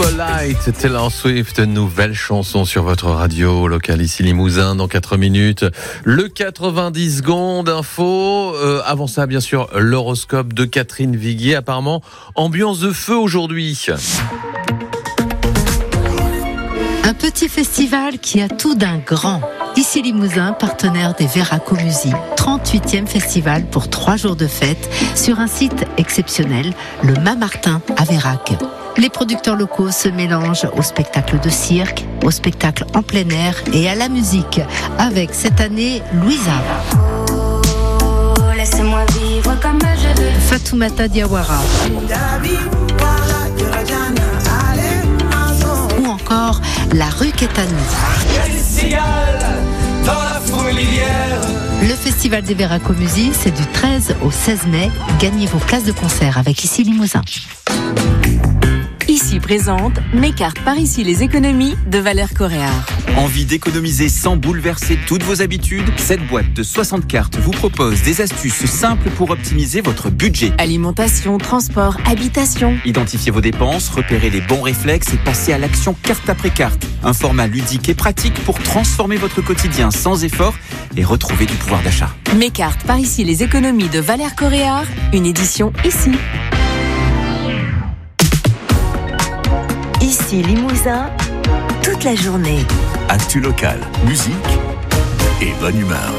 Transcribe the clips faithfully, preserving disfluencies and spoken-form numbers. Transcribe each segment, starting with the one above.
Light, Taylor Swift, nouvelle chanson sur votre radio locale ici Limousin dans quatre minutes. Le quatre-vingt-dix secondes info. Euh, avant ça, bien sûr, l'horoscope de Catherine Viguier. Apparemment, ambiance de feu aujourd'hui. Un petit festival qui a tout d'un grand. Ici Limousin, partenaire des Veraco Music. trente-huitième festival pour trois jours de fête sur un site exceptionnel, le Mât-Martin à Vérac. Les producteurs locaux se mélangent au spectacle de cirque, au spectacle en plein air et à la musique, avec cette année Louisa, Oh, laisse-moi vivre comme je veux. Fatoumata Diawara ou encore La Rue Quétani. Le festival des Veraco Music, c'est du treize au seize mai. Gagnez vos places de concert avec Ici Limousin. Ici présente mes cartes par ici les économies de Valère Coréard. Envie d'économiser sans bouleverser toutes vos habitudes? Cette boîte de soixante cartes vous propose des astuces simples pour optimiser votre budget. Alimentation, transport, habitation. Identifiez vos dépenses, repérez les bons réflexes et passez à l'action carte après carte. Un format ludique et pratique pour transformer votre quotidien sans effort et retrouver du pouvoir d'achat. Mes cartes par ici les économies de Valère Coréard, une édition ici. Ici Limousin, toute la journée. Actu locale, musique et bonne humeur.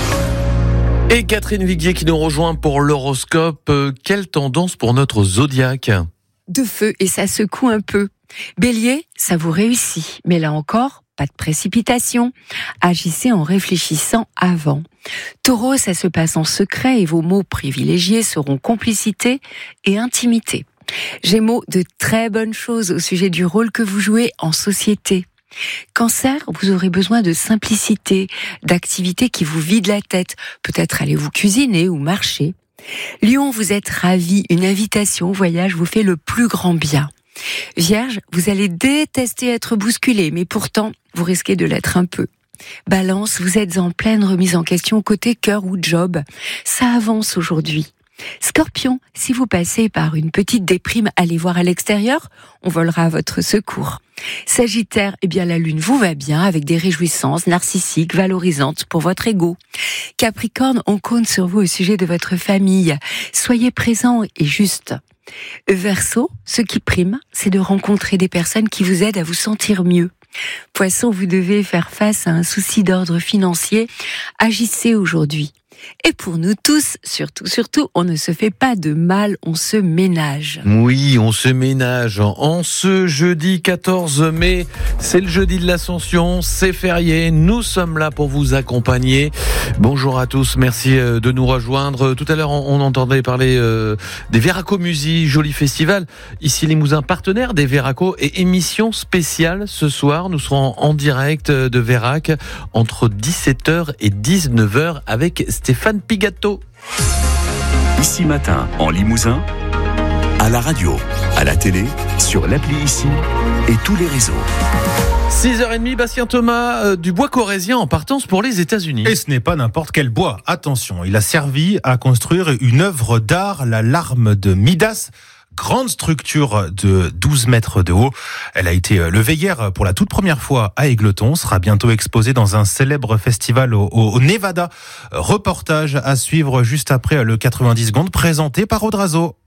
Et Catherine Viguier qui nous rejoint pour l'horoscope. Euh, quelle tendance pour notre zodiaque? De feu et ça secoue un peu. Bélier, ça vous réussit, mais là encore, pas de précipitation. Agissez en réfléchissant avant. Taureau, ça se passe en secret et vos mots privilégiés seront complicité et intimité. Gémeaux, de très bonnes choses au sujet du rôle que vous jouez en société. Cancer, vous aurez besoin de simplicité, d'activités qui vous vident la tête. Peut-être allez-vous cuisiner ou marcher. Lion, vous êtes ravi, une invitation au voyage vous fait le plus grand bien. Vierge, vous allez détester être bousculé, mais pourtant, vous risquez de l'être un peu. Balance, vous êtes en pleine remise en question côté cœur ou job. Ça avance aujourd'hui. Scorpion, si vous passez par une petite déprime, allez voir à l'extérieur, on volera à votre secours. Sagittaire, eh bien la lune vous va bien avec des réjouissances narcissiques, valorisantes pour votre ego. Capricorne, on compte sur vous au sujet de votre famille. Soyez présent et juste. Verseau, ce qui prime, c'est de rencontrer des personnes qui vous aident à vous sentir mieux. Poisson, vous devez faire face à un souci d'ordre financier. Agissez aujourd'hui. Et pour nous tous, surtout, surtout, on ne se fait pas de mal, on se ménage. Oui, on se ménage. En ce jeudi quatorze mai, c'est le jeudi de l'Ascension, c'est férié. Nous sommes là pour vous accompagner. Bonjour à tous, merci de nous rejoindre. Tout à l'heure, on entendait parler des Veraco Music, joli festival. Ici Limousin, partenaire des Veraco et émission spéciale ce soir. Nous serons en direct de Vérac entre dix-sept heures et dix-neuf heures avec Stéphane Pigato. Ici Matin en Limousin, à la radio, à la télé, sur l'appli Ici et tous les réseaux. six heures trente, Bastien Thomas euh, du bois corrézien en partance pour les États-Unis. Et ce n'est pas n'importe quel bois. Attention, il a servi à construire une œuvre d'art, la larme de Midas. Grande structure de douze mètres de haut. Elle a été levée hier pour la toute première fois à Égletons, sera bientôt exposée dans un célèbre festival au, au Nevada. Reportage à suivre juste après le quatre-vingt-dix secondes présenté par Odrazo.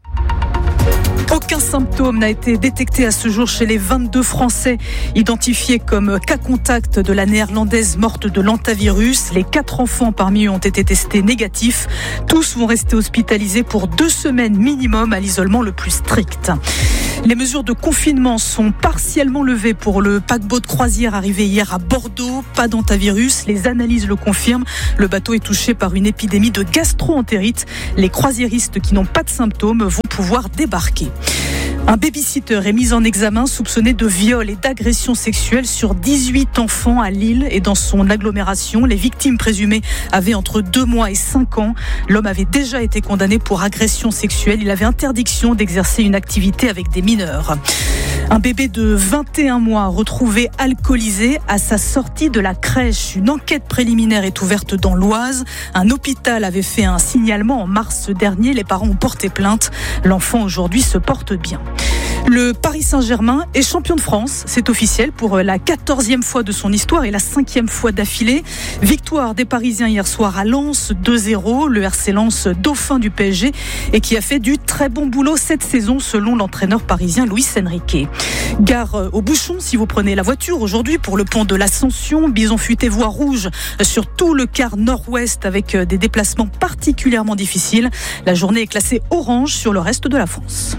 Aucun symptôme n'a été détecté à ce jour chez les vingt-deux Français identifiés comme cas contact de la néerlandaise morte de l'hantavirus. Les quatre enfants parmi eux ont été testés négatifs. Tous vont rester hospitalisés pour deux semaines minimum à l'isolement le plus strict. Les mesures de confinement sont partiellement levées pour le paquebot de croisière arrivé hier à Bordeaux. Pas d'hantavirus, les analyses le confirment. Le bateau est touché par une épidémie de gastro-entérite. Les croisiéristes qui n'ont pas de symptômes vont pouvoir débarquer. Un babysitter est mis en examen soupçonné de viol et d'agression sexuelle sur dix-huit enfants à Lille et dans son agglomération. Les victimes présumées avaient entre deux mois et cinq ans. L'homme avait déjà été condamné pour agression sexuelle. Il avait interdiction d'exercer une activité avec des mineurs. Un bébé de vingt et un mois retrouvé alcoolisé à sa sortie de la crèche. Une enquête préliminaire est ouverte dans l'Oise. Un hôpital avait fait un signalement en mars dernier. Les parents ont porté plainte. L'enfant aujourd'hui se porte bien. Le Paris Saint-Germain est champion de France. C'est officiel pour la quatorzième fois de son histoire et la cinquième fois d'affilée. Victoire des Parisiens hier soir à Lens, deux zéro. Le R C Lens, dauphin du P S G et qui a fait du très bon boulot cette saison selon l'entraîneur parisien Luis Enrique. Gare aux bouchons si vous prenez la voiture aujourd'hui pour le pont de l'Ascension. Bison futé voie rouge sur tout le quart nord-ouest avec des déplacements particulièrement difficiles. La journée est classée orange sur le reste de la France.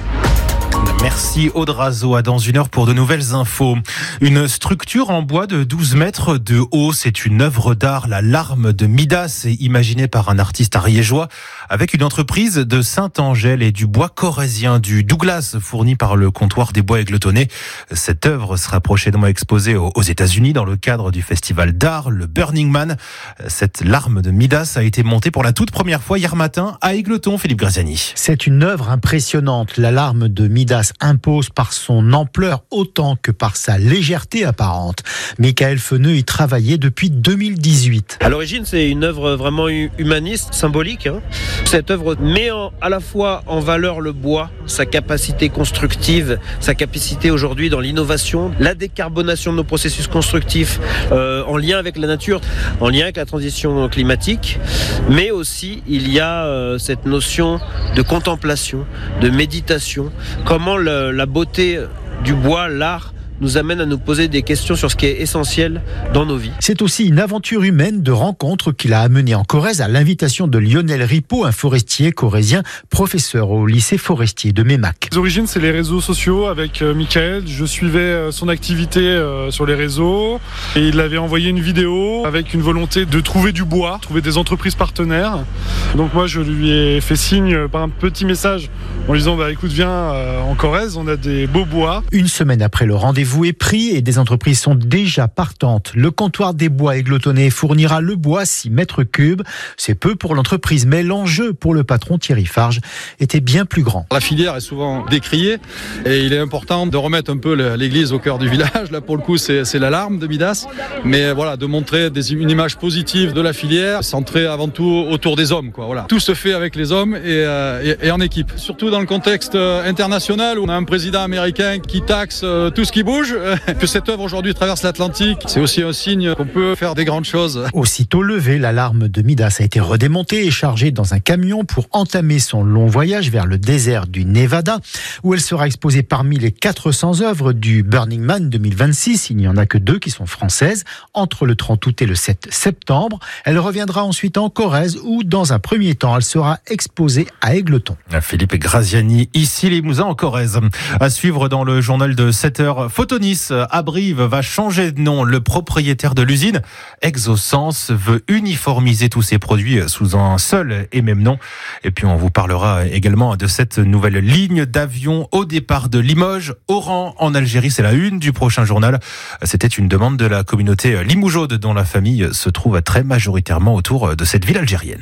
Merci Aude Razo. À dans une heure pour de nouvelles infos. Une structure en bois de douze mètres de haut, c'est une œuvre d'art, la larme de Midas, imaginée par un artiste ariégeois avec une entreprise de Saint-Angèle et du bois corrézien, du Douglas fourni par le comptoir des bois Égletonnés. Cette œuvre sera prochainement exposée aux États-Unis dans le cadre du festival d'art, le Burning Man. Cette larme de Midas a été montée pour la toute première fois hier matin à Égletons. Philippe Graziani. C'est une œuvre impressionnante. La larme de Midas impose par son ampleur autant que par sa légèreté apparente. Michael Feneux y travaillait depuis deux mille dix-huit. À l'origine, c'est une œuvre vraiment humaniste, symbolique. Hein. Cette œuvre met en, à la fois en valeur le bois, sa capacité constructive, sa capacité aujourd'hui dans l'innovation, la décarbonation de nos processus constructifs euh, en lien avec la nature, en lien avec la transition climatique, mais aussi il y a euh, cette notion de contemplation, de méditation, comment le, la beauté du bois, l'art, nous amène à nous poser des questions sur ce qui est essentiel dans nos vies. C'est aussi une aventure humaine de rencontre qu'il a amenée en Corrèze à l'invitation de Lionel Ripaud, un forestier corrézien, professeur au lycée forestier de Mémac. Les origines, c'est les réseaux sociaux avec euh, Michael. Je suivais euh, son activité euh, sur les réseaux et il avait envoyé une vidéo avec une volonté de trouver du bois, trouver des entreprises partenaires. Donc moi, je lui ai fait signe par un petit message en lui disant bah, « écoute, viens euh, en Corrèze, on a des beaux bois ». Une semaine après le rendez-vous est pris et des entreprises sont déjà partantes. Le comptoir des bois Égletonnés fournira le bois six mètres cubes. C'est peu pour l'entreprise, mais l'enjeu pour le patron Thierry Farge était bien plus grand. La filière est souvent décriée et il est important de remettre un peu l'église au cœur du village. Là, pour le coup, c'est, c'est la larme de Midas. Mais voilà, de montrer des, une image positive de la filière, centrée avant tout autour des hommes, quoi. Voilà. Tout se fait avec les hommes et, euh, et, et en équipe. Surtout dans le contexte international où on a un président américain qui taxe euh, tout ce qui bouge. Que cette œuvre aujourd'hui traverse l'Atlantique, c'est aussi un signe qu'on peut faire des grandes choses. Aussitôt levée, la larme de Midas a été redémontée et chargée dans un camion pour entamer son long voyage vers le désert du Nevada, où elle sera exposée parmi les quatre cents œuvres du Burning Man deux mille vingt-six. Il n'y en a que deux qui sont françaises, entre le trente août et le sept septembre. Elle reviendra ensuite en Corrèze, où dans un premier temps, elle sera exposée à Égletons. Philippe Graziani, ici Limousin en Corrèze. À suivre dans le journal de sept heures, Photonis à Brive va changer de nom. Le propriétaire de l'usine, Exosens, veut uniformiser tous ses produits sous un seul et même nom. Et puis on vous parlera également de cette nouvelle ligne d'avion au départ de Limoges. Oran en Algérie, c'est la une du prochain journal. C'était une demande de la communauté limougeaude dont la famille se trouve très majoritairement autour de cette ville algérienne.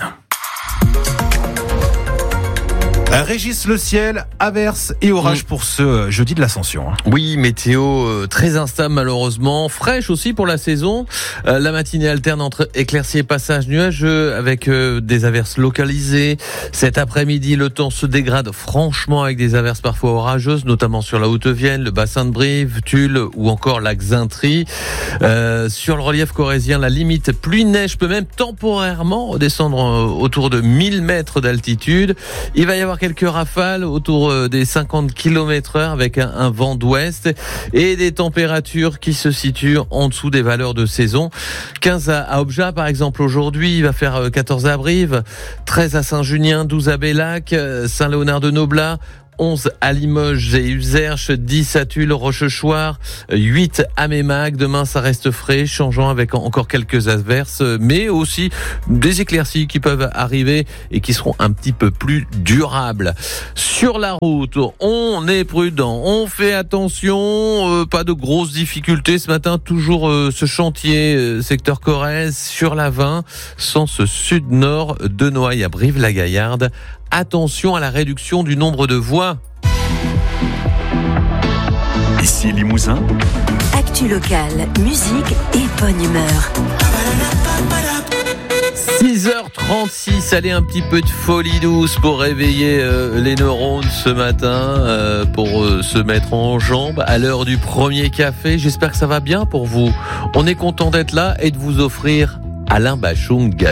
Régis le ciel, averses et orages pour ce jeudi de l'Ascension. Oui, météo très instable malheureusement, fraîche aussi pour la saison. La matinée alterne entre éclaircies et passages nuageux avec des averses localisées. Cet après-midi, le temps se dégrade franchement avec des averses parfois orageuses, notamment sur la Haute-Vienne, le bassin de Brive, Tulle ou encore la Xintrie. Euh, sur le relief corrézien, la limite pluie-neige peut même temporairement redescendre autour de mille mètres d'altitude. Il va y avoir quelques rafales autour des cinquante kilomètres heure avec un, un vent d'ouest et des températures qui se situent en dessous des valeurs de saison. quinze à, à Obja par exemple aujourd'hui, il va faire quatorze à Brive, treize à Saint-Junien, douze à Bellac, Saint-Léonard-de-Noblat, onze à Limoges et Uzerche, dix à Tulle, Rochechouart, huit à Mémac. Demain, ça reste frais, changeant avec encore quelques averses, mais aussi des éclaircies qui peuvent arriver et qui seront un petit peu plus durables. Sur la route, on est prudent, on fait attention, euh, pas de grosses difficultés ce matin, toujours euh, ce chantier euh, secteur Corrèze sur la vingt, sens sud-nord de Noailles à Brive-la-Gaillarde. Attention à la réduction du nombre de voies. Ici Limousin. Actu locale, musique et bonne humeur. six six heures trente-six, allez, un petit peu de folie douce pour réveiller euh, les neurones ce matin, euh, pour euh, se mettre en jambes à l'heure du premier café. J'espère que ça va bien pour vous. On est content d'être là et de vous offrir Alain Bachung.